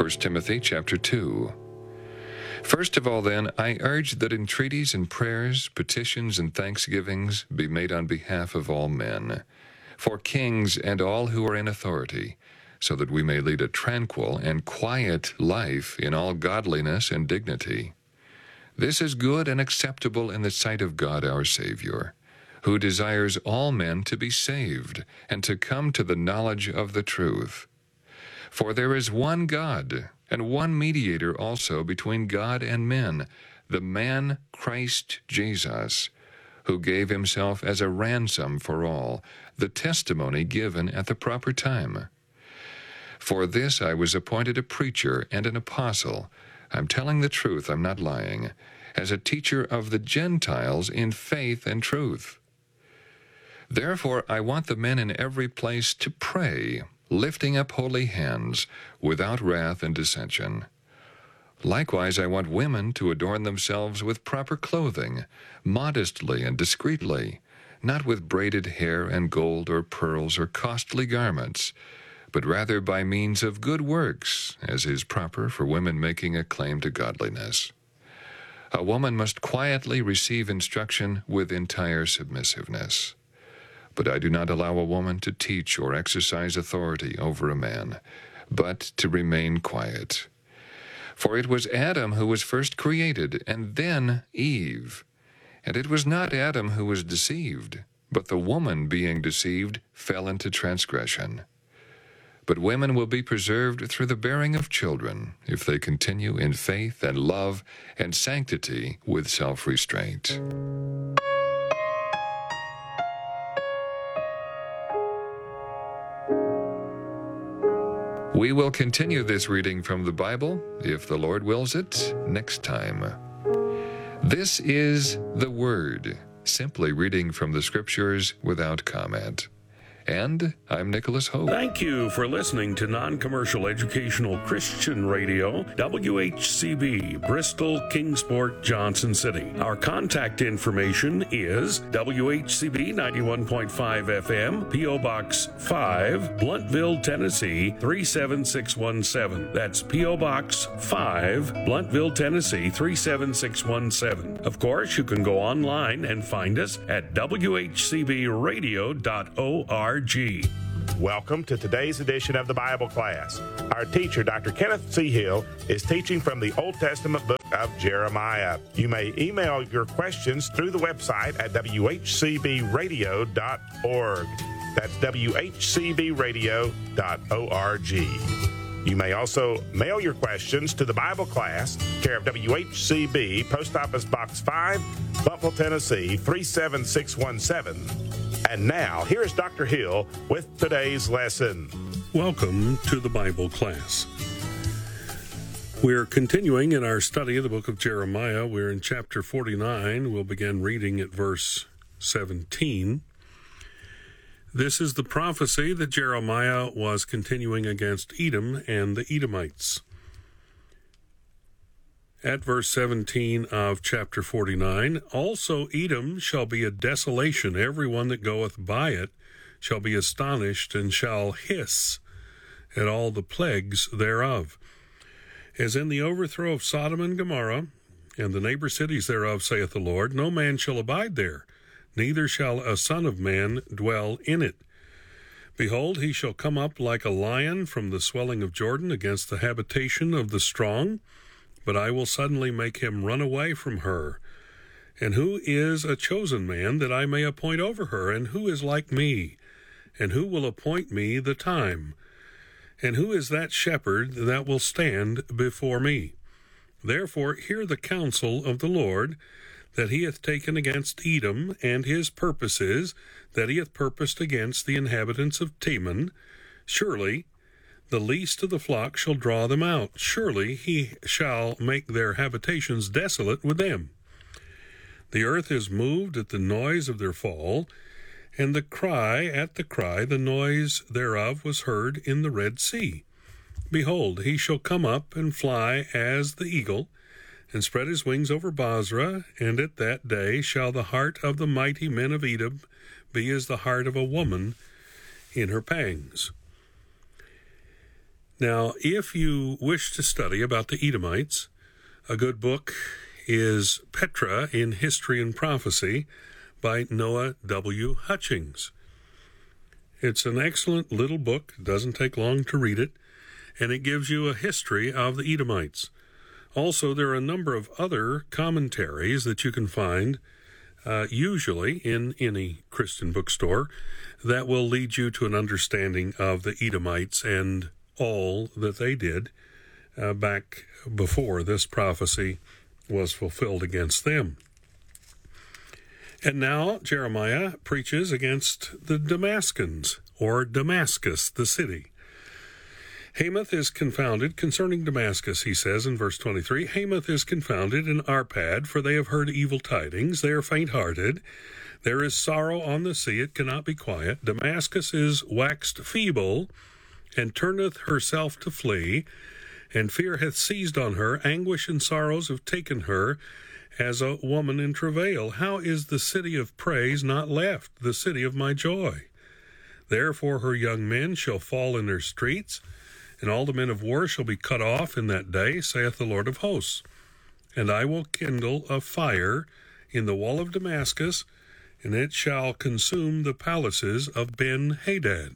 1 Timothy chapter 2. First of all, then, I urge that entreaties and prayers, petitions and thanksgivings be made on behalf of all men, for kings and all who are in authority, so that we may lead a tranquil and quiet life in all godliness and dignity. This is good and acceptable in the sight of God our Savior, who desires all men to be saved and to come to the knowledge of the truth. For there is one God, and one mediator also between God and men, the man Christ Jesus, who gave himself as a ransom for all, the testimony given at the proper time. For this I was appointed a preacher and an apostle. I'm telling the truth, I'm not lying, as a teacher of the Gentiles in faith and truth. Therefore I want the men in every place to pray, lifting up holy hands, without wrath and dissension. Likewise, I want women to adorn themselves with proper clothing, modestly and discreetly, not with braided hair and gold or pearls or costly garments, but rather by means of good works, as is proper for women making a claim to godliness. A woman must quietly receive instruction with entire submissiveness. But I do not allow a woman to teach or exercise authority over a man, but to remain quiet. For it was Adam who was first created, and then Eve. And it was not Adam who was deceived, but the woman being deceived fell into transgression. But women will be preserved through the bearing of children, if they continue in faith and love and sanctity with self-restraint. We will continue this reading from the Bible, if the Lord wills it, next time. This is the Word, simply reading from the Scriptures without comment. And I'm Nicholas Hope. Thank you for listening to Non-Commercial Educational Christian Radio, WHCB, Bristol, Kingsport, Johnson City. Our contact information is WHCB 91.5 FM, P.O. Box 5, Blountville, Tennessee 37617. That's P.O. Box 5, Blountville, Tennessee 37617. Of course, you can go online and find us at WHCBradio.org. Welcome to today's edition of the Bible class. Our teacher, Dr. Kenneth C. Hill, is teaching from the Old Testament book of Jeremiah. You may email your questions through the website at whcbradio.org. That's whcbradio.org. You may also mail your questions to the Bible class, care of WHCB, Post Office Box 5, Blountville, Tennessee 37617. And now, here's Dr. Hill with today's lesson. Welcome to the Bible class. We're continuing in our study of the book of Jeremiah. We're in chapter 49. We'll begin reading at verse 17. This is the prophecy that Jeremiah was continuing against Edom and the Edomites. At verse 17 of chapter 49, also Edom shall be a desolation, every one that goeth by it shall be astonished and shall hiss at all the plagues thereof. As in the overthrow of Sodom and Gomorrah, and the neighbor cities thereof, saith the Lord, no man shall abide there, neither shall a son of man dwell in it. Behold, he shall come up like a lion from the swelling of Jordan against the habitation of the strong, but I will suddenly make him run away from her. And who is a chosen man that I may appoint over her? And who is like me? And who will appoint me the time? And who is that shepherd that will stand before me? Therefore hear the counsel of the Lord, that he hath taken against Edom, and his purposes, that he hath purposed against the inhabitants of Teman. Surely the least of the flock shall draw them out. Surely he shall make their habitations desolate with them. The earth is moved at the noise of their fall, and the cry, the noise thereof was heard in the Red Sea. Behold, he shall come up and fly as the eagle, and spread his wings over Basra, and at that day shall the heart of the mighty men of Edom be as the heart of a woman in her pangs. Now, if you wish to study about the Edomites, a good book is Petra in History and Prophecy by Noah W. Hutchings. It's an excellent little book. It doesn't take long to read it, and it gives you a history of the Edomites. Also, there are a number of other commentaries that you can find, usually in any Christian bookstore, that will lead you to an understanding of the Edomites and all that they did back before this prophecy was fulfilled against them. And now Jeremiah preaches against the Damascens, or Damascus, the city. Hamath is confounded concerning Damascus, he says in verse 23. Hamath is confounded in Arpad, for they have heard evil tidings. They are faint-hearted. There is sorrow on the sea, it cannot be quiet. Damascus is waxed feeble, and turneth herself to flee, and fear hath seized on her. Anguish and sorrows have taken her, as a woman in travail. How is the city of praise not left, the city of my joy? Therefore her young men shall fall in their streets, and all the men of war shall be cut off in that day, saith the Lord of hosts. And I will kindle a fire in the wall of Damascus, and it shall consume the palaces of Ben-Hadad.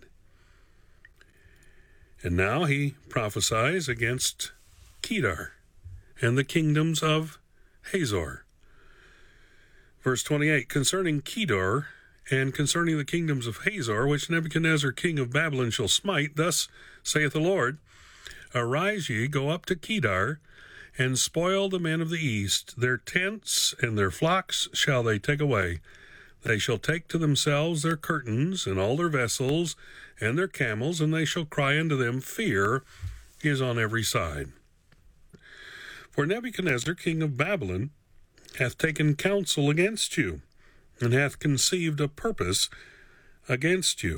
And now he prophesies against Kedar and the kingdoms of Hazor. Verse 28, concerning Kedar and concerning the kingdoms of Hazor, which Nebuchadnezzar king of Babylon shall smite, thus saith the Lord, arise ye, go up to Kedar, and spoil the men of the east. Their tents and their flocks shall they take away. They shall take to themselves their curtains and all their vessels and their camels, and they shall cry unto them, fear is on every side. For Nebuchadnezzar king of Babylon hath taken counsel against you, and hath conceived a purpose against you.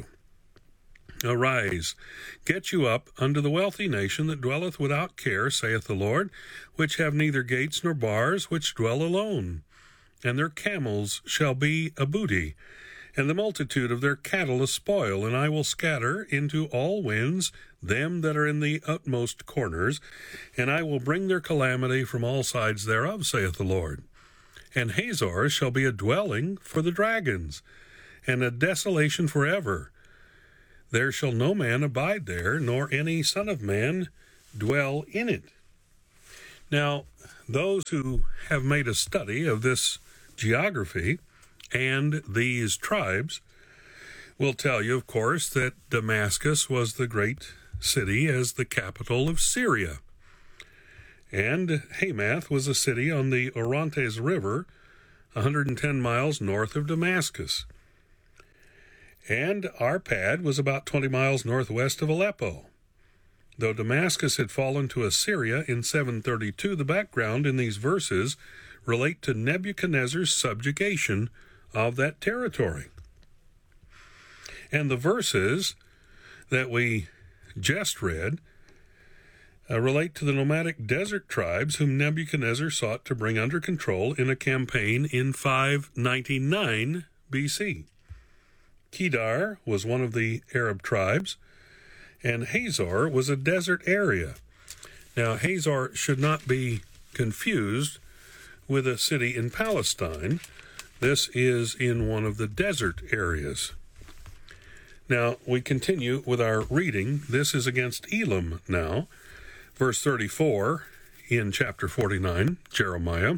Arise, get you up unto the wealthy nation that dwelleth without care, saith the Lord, which have neither gates nor bars, which dwell alone. And their camels shall be a booty, and the multitude of their cattle a spoil, and I will scatter into all winds them that are in the utmost corners, and I will bring their calamity from all sides thereof, saith the Lord. And Hazor shall be a dwelling for the dragons, and a desolation forever. There shall no man abide there, nor any son of man dwell in it. Now, those who have made a study of this geography and these tribes will tell you, of course, that Damascus was the great city as the capital of Syria. And Hamath was a city on the Orontes River, 110 miles north of Damascus. And Arpad was about 20 miles northwest of Aleppo. Though Damascus had fallen to Assyria in 732, the background in these verses relate to Nebuchadnezzar's subjugation of that territory. And the verses that we just read relate to the nomadic desert tribes whom Nebuchadnezzar sought to bring under control in a campaign in 599 BC. Kedar was one of the Arab tribes, and Hazor was a desert area. Now, Hazor should not be confused with a city in Palestine. This is in one of the desert areas. Now, we continue with our reading. This is against Elam now. Verse 34 in chapter 49, Jeremiah.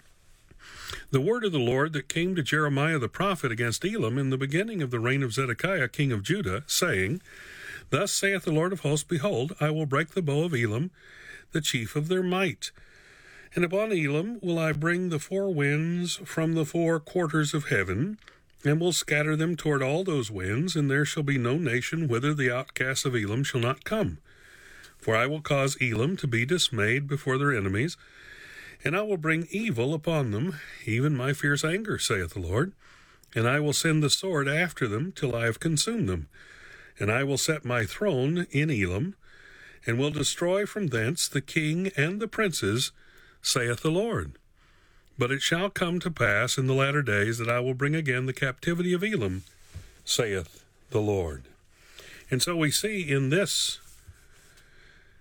The word of the Lord that came to Jeremiah the prophet against Elam in the beginning of the reign of Zedekiah king of Judah, saying, Thus saith the Lord of hosts, Behold, I will break the bow of Elam, the chief of their might. And upon Elam will I bring the four winds from the four quarters of heaven, and will scatter them toward all those winds, and there shall be no nation whither the outcasts of Elam shall not come. For I will cause Elam to be dismayed before their enemies, and I will bring evil upon them, even my fierce anger, saith the Lord. And I will send the sword after them till I have consumed them. And I will set my throne in Elam, and will destroy from thence the king and the princes, saith the Lord. But it shall come to pass in the latter days that I will bring again the captivity of Elam, saith the Lord. And so we see in this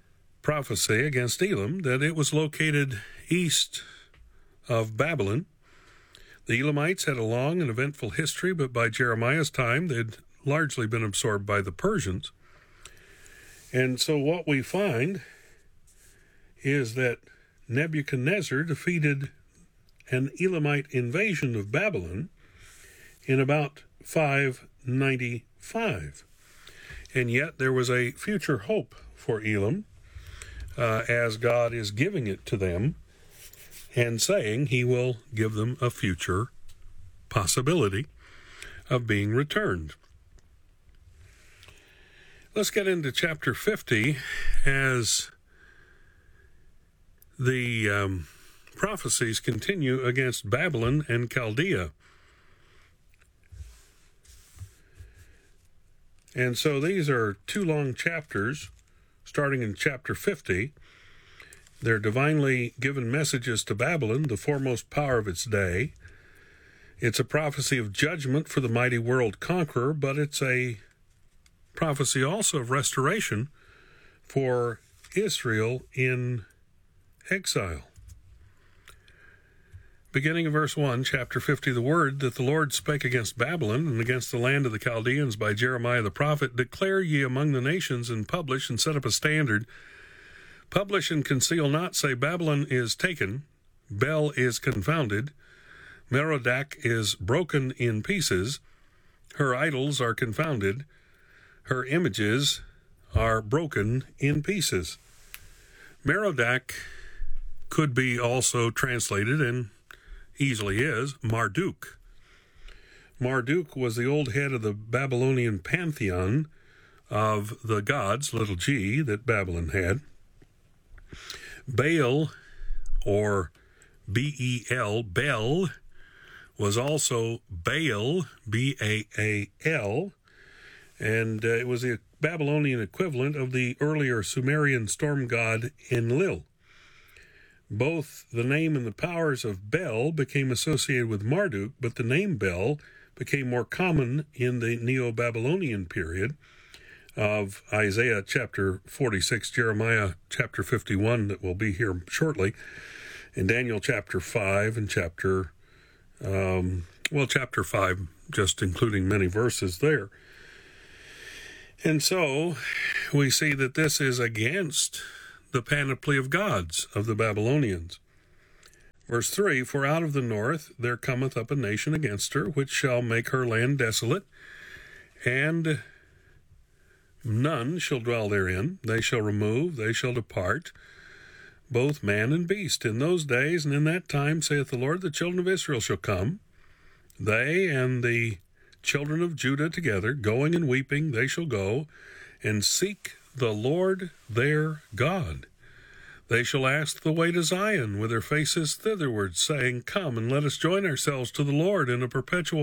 prophecy against Elam, that it was located east of Babylon. The Elamites had a long and eventful history, but by Jeremiah's time, they'd largely been absorbed by the Persians. And so what we find is that Nebuchadnezzar defeated an Elamite invasion of Babylon in about 595. And yet there was a future hope for Elam, as God is giving it to them and saying he will give them a future possibility of being returned. Let's get into chapter 50 as the prophecies continue against Babylon and Chaldea. And so these are two long chapters, starting in chapter 50. They're divinely given messages to Babylon, the foremost power of its day. It's a prophecy of judgment for the mighty world conqueror, but it's a prophecy also of restoration for Israel in exile. Beginning in verse 1, chapter 50, the word that the Lord spake against Babylon and against the land of the Chaldeans by Jeremiah the prophet, declare ye among the nations, and publish and set up a standard. Publish and conceal not, say, Babylon is taken, Bel is confounded, Merodach is broken in pieces, her idols are confounded, her images are broken in pieces. Merodach could be also translated, and easily is, Marduk. Marduk was the old head of the Babylonian pantheon of the gods, little g, that Babylon had. Baal, or B-E-L, Bel, was also Baal, B-A-A-L, and it was the Babylonian equivalent of the earlier Sumerian storm god Enlil. Both the name and the powers of Bel became associated with Marduk, but the name Bel became more common in the Neo-Babylonian period of Isaiah chapter 46, Jeremiah chapter 51, that will be here shortly, and Daniel chapter 5 and chapter 5, just including many verses there. And so we see that this is against the panoply of gods of the Babylonians. Verse 3, for out of the north there cometh up a nation against her, which shall make her land desolate, and none shall dwell therein. They shall remove, they shall depart, both man and beast. In those days and in that time, saith the Lord, the children of Israel shall come, they and the children of Judah together, going and weeping, they shall go and seek the Lord their God. They shall ask the way to Zion with their faces thitherward, saying, come and let us join ourselves to the Lord in a perpetual